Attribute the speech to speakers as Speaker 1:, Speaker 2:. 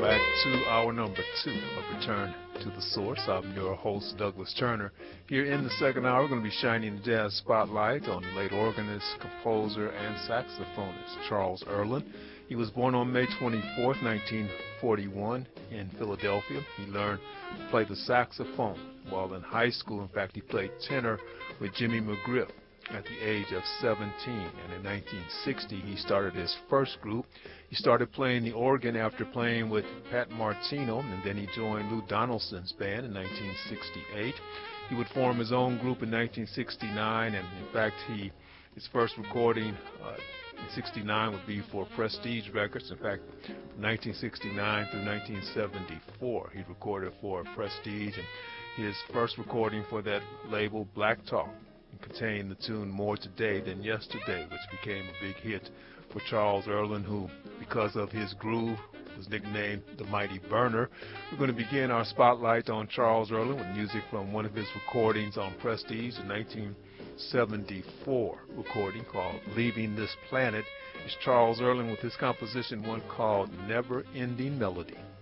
Speaker 1: back to our number 2 of Return to the Source. I'm your host, Douglas Turner. Here in the second hour, we're going to be shining the jazz spotlight on the late organist, composer, and saxophonist Charles Earland. He was born on May 24th, 1941 in Philadelphia. He learned to play the saxophone while in high school. In fact, he played tenor with Jimmy McGriff at the age of 17, and in 1960 he started his first group. He started playing the organ after playing with Pat Martino, and then he joined Lou Donaldson's band in 1968. He would form his own group in 1969, and in fact his first recording in 69 would be for Prestige Records. In fact, from 1969 through 1974 he recorded for Prestige, and his first recording for that label, Black Talk, contained the tune More Today Than Yesterday, which became a big hit for Charles Earland, who, because of his groove, was nicknamed the Mighty Burner. We're going to begin our spotlight on Charles Earland with music from one of his recordings on Prestige, a 1974 recording called Leaving This Planet. It's Charles Earland with his composition, one called Never Ending Melody.